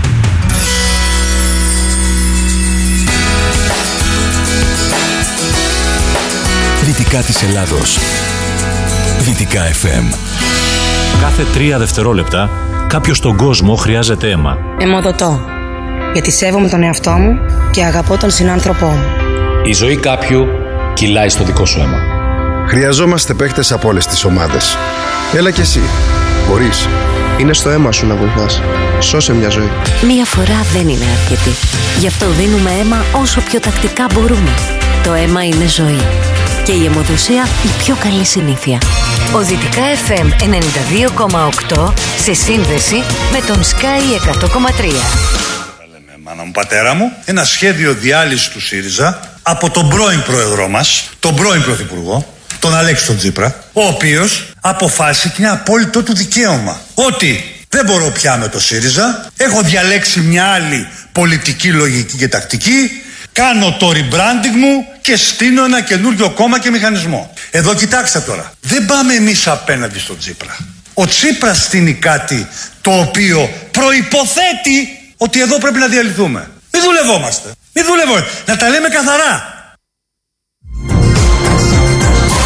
Δυτικά της Ελλάδος. Δυτικά FM. Κάθε 3 δευτερόλεπτα κάποιος στον κόσμο χρειάζεται αίμα. Αιμοδοτώ. Γιατί σέβομαι τον εαυτό μου και αγαπώ τον συνάνθρωπό μου. Η ζωή κάποιου κυλάει στο δικό σου αίμα. Χρειαζόμαστε παίκτες από όλες τις ομάδες. Έλα κι εσύ. Μπορείς. Είναι στο αίμα σου να βοηθάς. Σώσε μια ζωή. Μία φορά δεν είναι αρκετή. Γι' αυτό δίνουμε αίμα όσο πιο τακτικά μπορούμε. Το αίμα είναι ζωή. Και η αιμοδοσία η πιο καλή συνήθεια. Ο Δυτικά FM 92,8 σε σύνδεση με τον Sky 100,3. Μάνα μου, πατέρα μου, ένα σχέδιο διάλυσης του ΣΥΡΙΖΑ από τον πρώην πρόεδρό μας, τον πρώην πρωθυπουργό, τον Αλέξη τον Τσίπρα, ο οποίος αποφάσισε και είναι απόλυτο του δικαίωμα ότι δεν μπορώ πια με το ΣΥΡΙΖΑ, έχω διαλέξει μια άλλη πολιτική λογική και τακτική, κάνω το rebranding μου και στείνω ένα καινούριο κόμμα και μηχανισμό. Εδώ κοιτάξτε τώρα, δεν πάμε εμείς απέναντι στον Τσίπρα. Ο Τσίπρας στείνει κάτι το οποίο προϋποθέτει ότι εδώ πρέπει να διαλυθούμε. Μην δουλευόμαστε. Να τα λέμε καθαρά.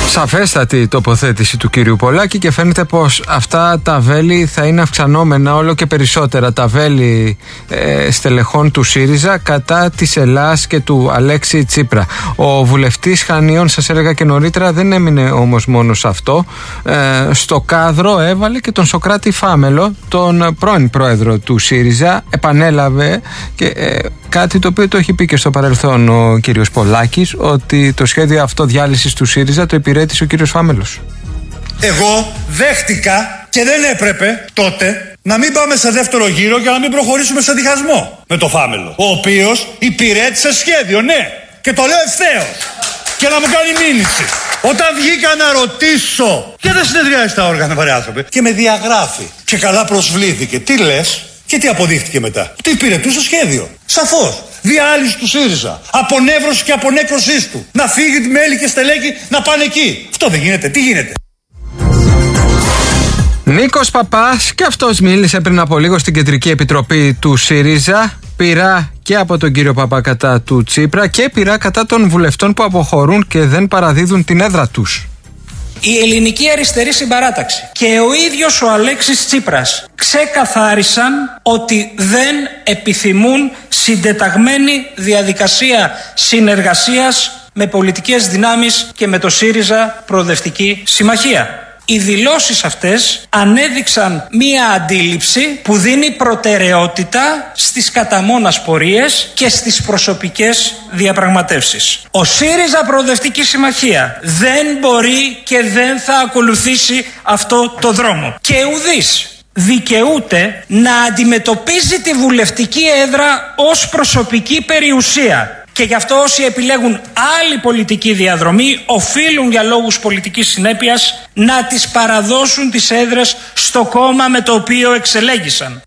Σαφέστατη τοποθέτηση του κύριου Πολάκη και φαίνεται πως αυτά τα βέλη θα είναι αυξανόμενα όλο και περισσότερα, τα βέλη στελεχών του ΣΥΡΙΖΑ κατά της Ελλάς και του Αλέξη Τσίπρα. Ο βουλευτής Χανίων, σας έλεγα και νωρίτερα, δεν έμεινε όμως μόνο σε αυτό. Στο κάδρο έβαλε και τον Σωκράτη Φάμελο, τον πρώην πρόεδρο του ΣΥΡΙΖΑ, επανέλαβε και κάτι το οποίο το έχει πει και στο παρελθόν ο κύριος Πολάκης, ότι το σχέδιο αυτό διάλυσης του ΣΥΡΙΖΑ το υπηρέτησε ο κύριος Φάμελος. Εγώ δέχτηκα και δεν έπρεπε τότε να μην πάμε σε δεύτερο γύρο για να μην προχωρήσουμε σε διχασμό με το Φάμελο, ο οποίος υπηρέτησε σχέδιο, ναι, και το λέω ευθέως, και να μου κάνει μήνυση. Όταν βγήκα να ρωτήσω και δεν συνεδριάζει τα όργανα, βαρέ άνθρωπε, και με διαγράφει και καλά προσβλήθηκε. Τι λες? Και τι αποδείχτηκε μετά? Ότι υπηρετούσε σχέδιο. Σαφώς. Διάλυση του ΣΥΡΙΖΑ. Απονεύρωση και απονέκρωσής του. Να φύγει τη μέλη και στελέχη να πάνε εκεί. Αυτό δεν γίνεται. Τι γίνεται? Νίκος Παπάς και αυτός μίλησε πριν από λίγο στην Κεντρική Επιτροπή του ΣΥΡΙΖΑ. Πειρά και από τον κύριο Παπά κατά του Τσίπρα και πειρά κατά των βουλευτών που αποχωρούν και δεν παραδίδουν την έδρα τους. Η ελληνική αριστερή συμπαράταξη και ο ίδιος ο Αλέξης Τσίπρας ξεκαθάρισαν ότι δεν επιθυμούν συντεταγμένη διαδικασία συνεργασίας με πολιτικές δυνάμεις και με το ΣΥΡΙΖΑ Προοδευτική Συμμαχία. Οι δηλώσεις αυτές ανέδειξαν μία αντίληψη που δίνει προτεραιότητα στις καταμόνας πορείες και στις προσωπικές διαπραγματεύσεις. Ο ΣΥΡΙΖΑ Προοδευτική Συμμαχία δεν μπορεί και δεν θα ακολουθήσει αυτό το δρόμο. Και ουδής δικαιούται να αντιμετωπίζει τη βουλευτική έδρα ως προσωπική περιουσία. Και γι' αυτό όσοι επιλέγουν άλλη πολιτική διαδρομή οφείλουν για λόγους πολιτικής συνέπειας να τις παραδώσουν τις έδρες στο κόμμα με το οποίο εξελέγησαν.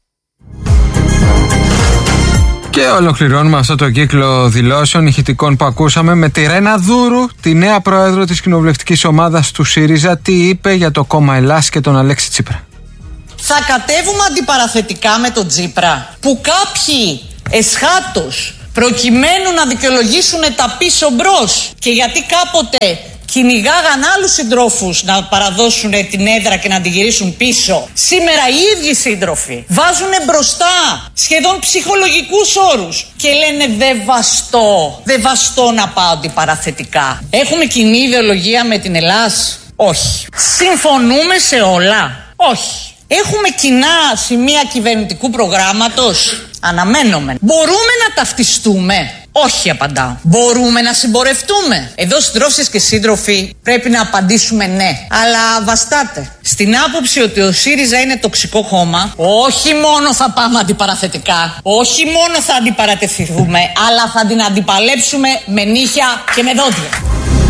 Και ολοκληρώνουμε αυτό το κύκλο δηλώσεων ηχητικών που ακούσαμε με τη Ρένα Δούρου, τη νέα πρόεδρο της κοινοβουλευτικής ομάδας του ΣΥΡΙΖΑ, τι είπε για το κόμμα Ελλάς και τον Αλέξη Τσίπρα. Θα κατέβουμε αντιπαραθετικά με τον Τσίπρα, που κάποιοι εσχάτως προκειμένου να δικαιολογήσουν τα πίσω μπρος και γιατί κάποτε κυνηγάγαν άλλους συντρόφους να παραδώσουν την έδρα και να την γυρίσουν πίσω. Σήμερα οι ίδιοι σύντροφοι βάζουν μπροστά σχεδόν ψυχολογικούς όρους και λένε δεν βαστώ να πάω αντιπαραθετικά. Έχουμε κοινή ιδεολογία με την Ελλάς? Όχι. Συμφωνούμε σε όλα? Όχι. Έχουμε κοινά σημεία κυβερνητικού προγράμματος? Αναμένουμε. Μπορούμε να ταυτιστούμε? Όχι, απαντάω. Μπορούμε να συμπορευτούμε? Εδώ, συντρόφισσες και σύντροφοι, πρέπει να απαντήσουμε ναι. Αλλά βαστάτε. Στην άποψη ότι ο ΣΥΡΙΖΑ είναι τοξικό κόμμα, όχι μόνο θα πάμε αντιπαραθετικά, όχι μόνο θα αντιπαρατεθούμε, αλλά θα την αντιπαλέψουμε με νύχια και με δόντια.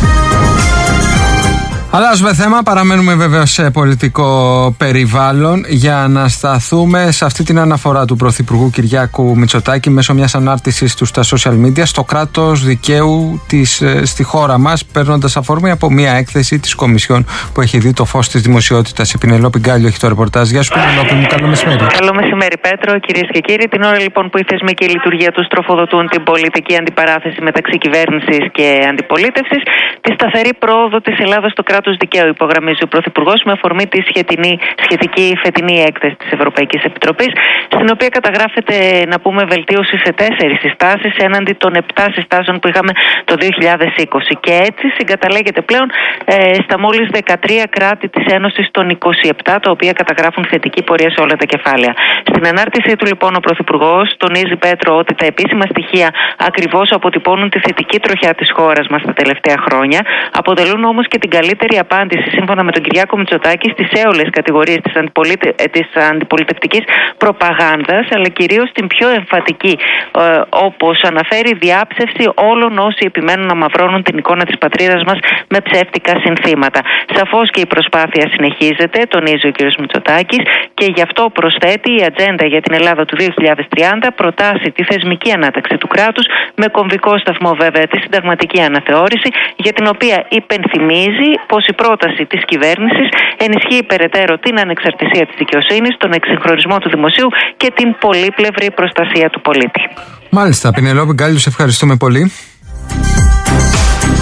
Αλλάζουμε θέμα, παραμένουμε βέβαιως σε πολιτικό περιβάλλον για να σταθούμε σε αυτή την αναφορά του Πρωθυπουργού Κυριάκου Μητσοτάκη μέσω μιας ανάρτησης του στα social media στο κράτος δικαίου στη χώρα μας, παίρνοντας αφορμή από μια έκθεση της Κομισιόν που έχει δει το φως της δημοσιότητας. Η Πινελόπη Γκάλιο έχει το ρεπορτάζ. Γεια σου, Πινελόπη μου, καλό μεσημέρι. Καλό μεσημέρι, Πέτρο, κυρίες και κύριοι. Την ώρα λοιπόν που η θεσμική λειτουργία τους τροφοδοτούν την πολιτική αντιπαράθεση μεταξύ κυβέρνησης και αντιπολίτευσης, τη σταθερή πρόοδο της Ελλάδας στο κράτος δικαίου υπογραμμίζει ο Πρωθυπουργός με αφορμή τη σχετική φετινή έκθεση της Ευρωπαϊκής Επιτροπής, στην οποία καταγράφεται, να πούμε, βελτίωση σε 4 συστάσεις έναντι των 7 συστάσεων που είχαμε το 2020. Και έτσι συγκαταλέγεται πλέον στα μόλις 13 κράτη της Ένωσης των 27, τα οποία καταγράφουν θετική πορεία σε όλα τα κεφάλαια. Στην ανάρτησή του λοιπόν ο Πρωθυπουργός τονίζει, Πέτρο, ότι τα επίσημα στοιχεία ακριβώς αποτυπώνουν τη θετική τροχιά της χώρας μας τα τελευταία χρόνια, αποτελούν όμως και την καλύτερη απάντηση, σύμφωνα με τον Κυριάκο Μητσοτάκη, στις έολες κατηγορίες της αντιπολιτευτικής προπαγάνδας, αλλά κυρίως την πιο εμφατική, όπως αναφέρει, διάψευση όλων όσοι επιμένουν να μαυρώνουν την εικόνα της πατρίδας μας με ψεύτικα συνθήματα. Σαφώς και η προσπάθεια συνεχίζεται, τονίζει ο κ. Μητσοτάκης, και γι' αυτό προσθέτει η ατζέντα για την Ελλάδα του 2030 προτάσει τη θεσμική ανάταξη του κράτους, με κομβικό σταθμό βέβαια τη συνταγματική αναθεώρηση, για την οποία υπενθυμίζει πως η πρόταση της κυβέρνησης ενισχύει περαιτέρω την ανεξαρτησία της δικαιοσύνης, τον εξυγχρονισμό του δημοσίου και την πολύπλευρη προστασία του πολίτη. Μάλιστα, Πινελόπη Γκάλιο, σε ευχαριστούμε πολύ.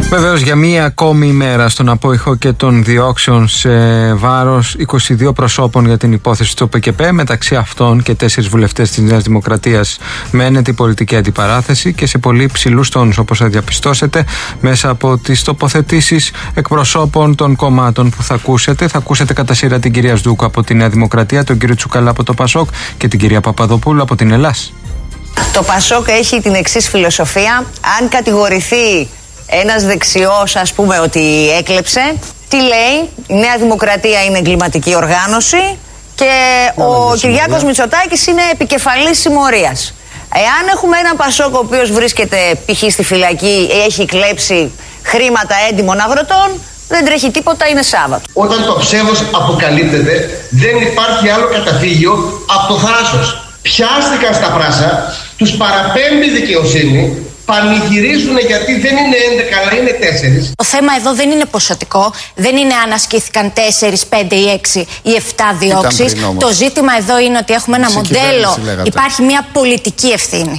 Βεβαίως, για μία ακόμη ημέρα στον απόϊχο και των διώξεων σε βάρος 22 προσώπων για την υπόθεση του ΟΠΚΠ, μεταξύ αυτών και 4 βουλευτές της Νέας Δημοκρατίας, μένεται η πολιτική αντιπαράθεση και σε πολύ ψηλούς τόνους, όπως θα διαπιστώσετε μέσα από τις τοποθετήσεις εκπροσώπων των κομμάτων που θα ακούσετε. Θα ακούσετε κατά σειρά την κυρία Σδούκου από τη Νέα Δημοκρατία, τον κύριο Τσουκαλά από το Πασόκ και την κυρία Παπαδοπούλου από την Ελλάς. Το Πασόκ έχει την εξής φιλοσοφία: αν κατηγορηθεί ένας δεξιός, ας πούμε, ότι έκλεψε, τι λέει? Η Νέα Δημοκρατία είναι εγκληματική οργάνωση και ο Κυριάκος Μητσοτάκης είναι επικεφαλής συμμορίας. Εάν έχουμε έναν Πασόκ ο οποίος βρίσκεται π.χ. στη φυλακή, έχει κλέψει χρήματα έντιμων αγροτών, δεν τρέχει τίποτα, είναι Σάββατο. Όταν το ψεύδος αποκαλύπτεται, δεν υπάρχει άλλο καταφύγιο από το θράσος. Πιάστηκαν στα πράσα, τους παραπέμπει δικαιοσύνη, πανηγυρίζουν γιατί δεν είναι 11 αλλά είναι 4. Το θέμα εδώ δεν είναι ποσοτικό, δεν είναι αν ασκήθηκαν 4, 5 ή 6 ή 7 διώξεις. Το ζήτημα εδώ είναι ότι έχουμε ένα μοντέλο, υπάρχει μια πολιτική ευθύνη.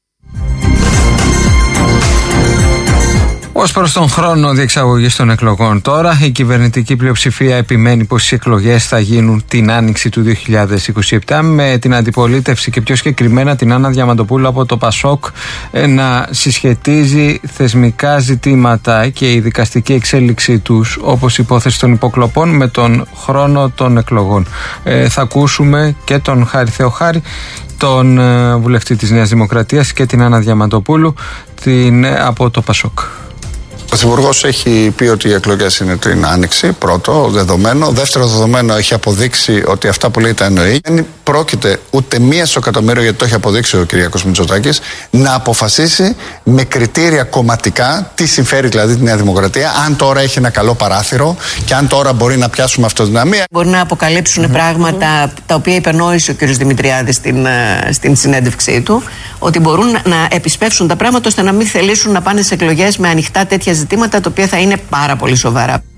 Ως προς τον χρόνο διεξαγωγής των εκλογών τώρα, η κυβερνητική πλειοψηφία επιμένει πως οι εκλογές θα γίνουν την άνοιξη του 2027, με την αντιπολίτευση και πιο συγκεκριμένα την Άννα Διαμαντοπούλου από το Πασόκ να συσχετίζει θεσμικά ζητήματα και η δικαστική εξέλιξή τους, όπως η υπόθεση των υποκλοπών, με τον χρόνο των εκλογών. Θα ακούσουμε και τον Χάρη Θεοχάρη, τον βουλευτή της Νέας Δημοκρατίας, και την Άννα Διαμαντοπούλου από το Πασόκ. Ο Πρωθυπουργός έχει πει ότι οι εκλογές είναι την άνοιξη, πρώτο δεδομένο. Δεύτερο δεδομένο, έχει αποδείξει ότι αυτά που λέει τα εννοεί. Δεν πρόκειται ούτε μία στο εκατομμύριο, γιατί το έχει αποδείξει ο Κυριάκος Μητσοτάκης, να αποφασίσει με κριτήρια κομματικά τι συμφέρει δηλαδή τη Νέα Δημοκρατία, αν τώρα έχει ένα καλό παράθυρο και αν τώρα μπορεί να πιάσουμε αυτοδυναμία. Μπορεί να αποκαλύψουν πράγματα τα οποία υπενόησε ο κ. Δημητριάδης στην συνέντευξή του, ότι μπορούν να επισπεύσουν τα πράγματα ώστε να μην θελήσουν να πάνε σε εκλογές με ανοιχτά τέτοια ζητήματα, τα οποία θα είναι πάρα πολύ σοβαρά.